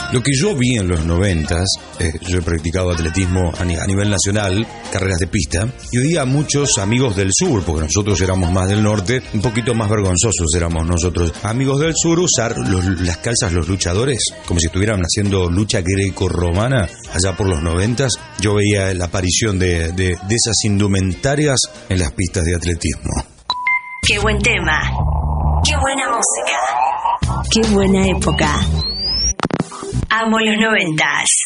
Lo que yo vi en los 90s, yo he practicado atletismo a nivel nacional, carreras de pista, y oía a muchos amigos del sur, porque nosotros éramos más del norte, un poquito más vergonzosos éramos nosotros, amigos del sur, usar las calzas los luchadores, como si estuvieran haciendo lucha greco-romana allá por los 90s. Yo veía la aparición de esas indumentarias en las pistas de atletismo. Qué buen tema, qué buena música, qué buena época. Amo los 90s.